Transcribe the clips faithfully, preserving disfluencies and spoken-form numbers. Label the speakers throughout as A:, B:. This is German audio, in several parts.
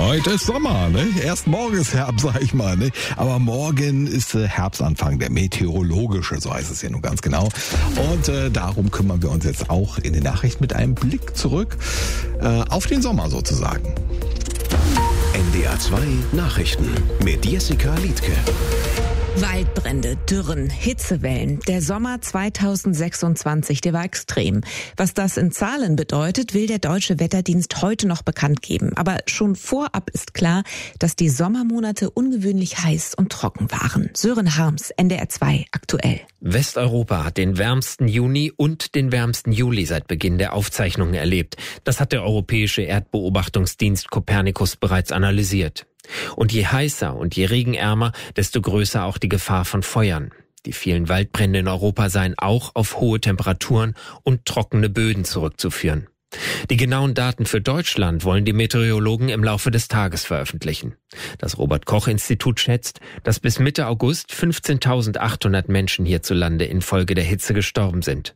A: Heute ist Sommer, ne? Erst morgen ist Herbst, sag ich mal, ne? Aber morgen ist äh, Herbstanfang, der meteorologische, so heißt es ja nun ganz genau. Und äh, darum kümmern wir uns jetzt auch in den Nachrichten mit einem Blick zurück äh, auf den Sommer sozusagen.
B: N D R zwei Nachrichten mit Jessica Liedtke.
C: Waldbrände, Dürren, Hitzewellen. Der Sommer zweitausendsechsundzwanzig, der war extrem. Was das in Zahlen bedeutet, will der Deutsche Wetterdienst heute noch bekannt geben. Aber schon vorab ist klar, dass die Sommermonate ungewöhnlich heiß und trocken waren. Sören Harms, N D R zwei aktuell.
D: Westeuropa hat den wärmsten Juni und den wärmsten Juli seit Beginn der Aufzeichnungen erlebt. Das hat der Europäische Erdbeobachtungsdienst Copernicus bereits analysiert. Und je heißer und je regenärmer, desto größer auch die Gefahr von Feuern. Die vielen Waldbrände in Europa seien auch auf hohe Temperaturen und trockene Böden zurückzuführen. Die genauen Daten für Deutschland wollen die Meteorologen im Laufe des Tages veröffentlichen. Das Robert-Koch-Institut schätzt, dass bis Mitte August fünfzehntausendachthundert Menschen hierzulande infolge der Hitze gestorben sind.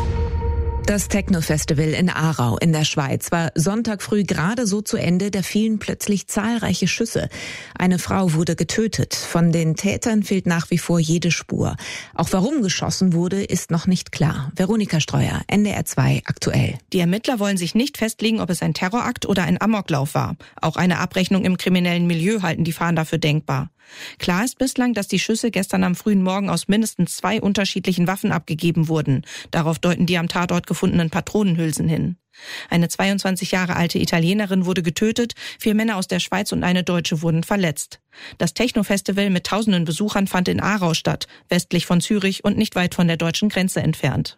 C: Das Techno-Festival in Aarau in der Schweiz war Sonntag früh gerade so zu Ende, da fielen plötzlich zahlreiche Schüsse. Eine Frau wurde getötet. Von den Tätern fehlt nach wie vor jede Spur. Auch warum geschossen wurde, ist noch nicht klar. Veronika Streuer, N D R zwei aktuell.
E: Die Ermittler wollen sich nicht festlegen, ob es ein Terrorakt oder ein Amoklauf war. Auch eine Abrechnung im kriminellen Milieu halten die Fahnder für denkbar. Klar ist bislang, dass die Schüsse gestern am frühen Morgen aus mindestens zwei unterschiedlichen Waffen abgegeben wurden. Darauf deuten die am Tatort gefundenen Patronenhülsen hin. Eine zweiundzwanzig Jahre alte Italienerin wurde getötet, vier Männer aus der Schweiz und eine Deutsche wurden verletzt. Das Techno-Festival mit tausenden Besuchern fand in Aarau statt, westlich von Zürich und nicht weit von der deutschen Grenze entfernt.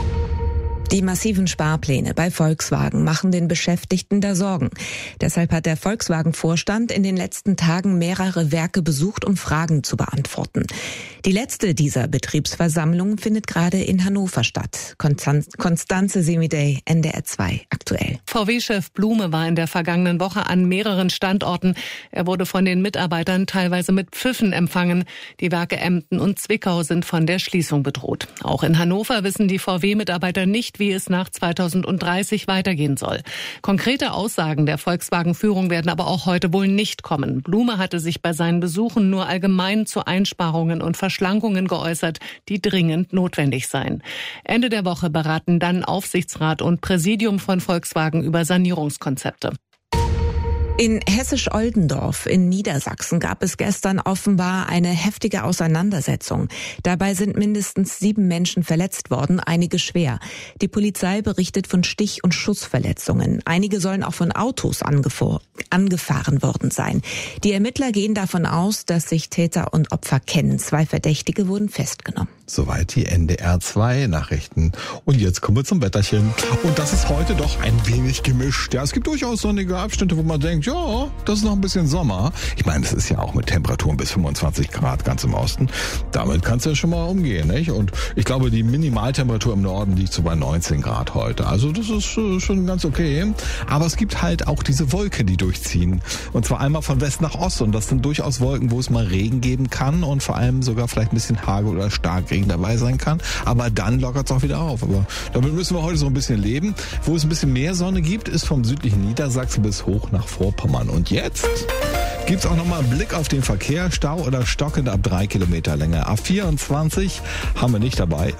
C: Die massiven Sparpläne bei Volkswagen machen den Beschäftigten da Sorgen. Deshalb hat der Volkswagen-Vorstand in den letzten Tagen mehrere Werke besucht, um Fragen zu beantworten. Die letzte dieser Betriebsversammlungen findet gerade in Hannover statt. Konstanze Semidey, N D R zwei aktuell.
F: V W-Chef Blume war in der vergangenen Woche an mehreren Standorten. Er wurde von den Mitarbeitern teilweise mit Pfiffen empfangen. Die Werke Emden und Zwickau sind von der Schließung bedroht. Auch in Hannover wissen die V W-Mitarbeiter nicht, wie es nach zweitausenddreißig weitergehen soll. Konkrete Aussagen der Volkswagen-Führung werden aber auch heute wohl nicht kommen. Blume hatte sich bei seinen Besuchen nur allgemein zu Einsparungen und Verschlankungen geäußert, die dringend notwendig seien. Ende der Woche beraten dann Aufsichtsrat und Präsidium von Volkswagen über Sanierungskonzepte.
C: In Hessisch-Oldendorf in Niedersachsen gab es gestern offenbar eine heftige Auseinandersetzung. Dabei sind mindestens sieben Menschen verletzt worden, einige schwer. Die Polizei berichtet von Stich- und Schussverletzungen. Einige sollen auch von Autos angefahr- angefahren worden sein. Die Ermittler gehen davon aus, dass sich Täter und Opfer kennen. Zwei Verdächtige wurden festgenommen.
A: Soweit die N D R zwei Nachrichten. Und jetzt kommen wir zum Wetterchen. Und das ist heute doch ein wenig gemischt. Ja, es gibt durchaus sonnige Abschnitte, wo man denkt, ja, das ist noch ein bisschen Sommer. Ich meine, es ist ja auch mit Temperaturen bis fünfundzwanzig Grad ganz im Osten. Damit kannst du ja schon mal umgehen, nicht? Und ich glaube, die Minimaltemperatur im Norden liegt so bei neunzehn Grad heute. Also das ist schon ganz okay. Aber es gibt halt auch diese Wolken, die durchziehen. Und zwar einmal von West nach Ost. Und das sind durchaus Wolken, wo es mal Regen geben kann und vor allem sogar vielleicht ein bisschen Hagel oder Starkregen dabei sein kann. Aber dann lockert es auch wieder auf. Aber damit müssen wir heute so ein bisschen leben. Wo es ein bisschen mehr Sonne gibt, ist vom südlichen Niedersachsen bis hoch nach Vorpommern. Und jetzt gibt's auch nochmal einen Blick auf den Verkehr. Stau oder stockend ab drei Kilometer Länge. A vierundzwanzig haben wir nicht dabei.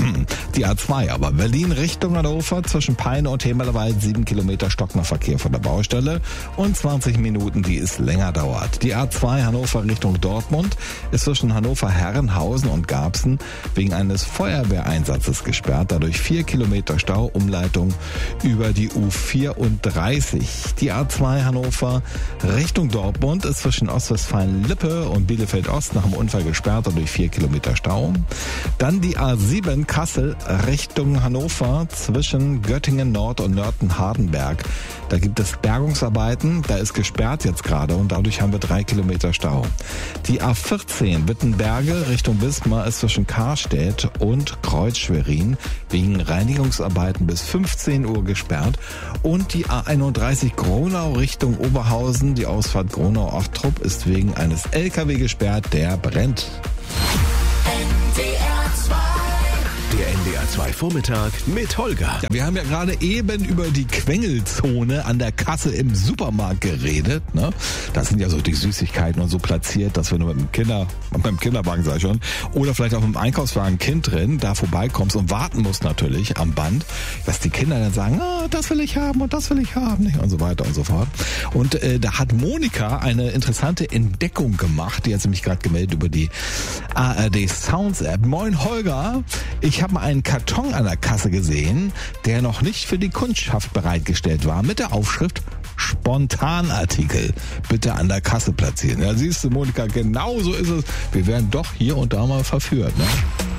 A: Die A zwei aber. Berlin Richtung Hannover zwischen Peine und Hemerlewald sieben Kilometer stockender Verkehr von der Baustelle und zwanzig Minuten, die es länger dauert. Die A zwei Hannover Richtung Dortmund ist zwischen Hannover Herrenhausen und Garbsen wegen eines Feuerwehreinsatzes gesperrt. Dadurch vier Kilometer Stau, Umleitung über die U vierunddreißig. Die A zwei Hannover Richtung Dortmund ist zwischen Ostwestfalen-Lippe und Bielefeld-Ost nach dem Unfall gesperrt, dadurch vier Kilometer Stau. Dann die A sieben Kassel Richtung Hannover zwischen Göttingen Nord und Nörten-Hardenberg. Da gibt es Bergungsarbeiten, da ist gesperrt jetzt gerade und dadurch haben wir drei Kilometer Stau. Die A vierzehn Wittenberge Richtung Wismar ist zwischen Karstedt und Kreuzschwerin wegen Reinigungsarbeiten bis fünfzehn Uhr gesperrt. Und die A einunddreißig Gronau Richtung Oberhausen, die Ausfahrt Gronau-Ochtrup ist wegen eines L K W gesperrt, der brennt.
B: Der N D R R zwei Vormittag mit Holger.
A: Ja, wir haben ja gerade eben über die Quengelzone an der Kasse im Supermarkt geredet. Ne? Das sind ja so die Süßigkeiten und so platziert, dass wenn du mit dem Kinder, mit dem Kinderwagen sei schon, oder vielleicht auch mit dem Einkaufswagen Kind drin, da vorbeikommst und warten musst natürlich am Band, dass die Kinder dann sagen, ah, das will ich haben und das will ich haben und so weiter und so fort. Und äh, da hat Monika eine interessante Entdeckung gemacht. Die hat sie mich gerade gemeldet über die A R D Sounds App. Moin Holger, ich habe mal einen Karton an der Kasse gesehen, der noch nicht für die Kundschaft bereitgestellt war, mit der Aufschrift Spontanartikel. Bitte an der Kasse platzieren. Ja, siehst du, Monika, genau so ist es. Wir werden doch hier und da mal verführt, ne?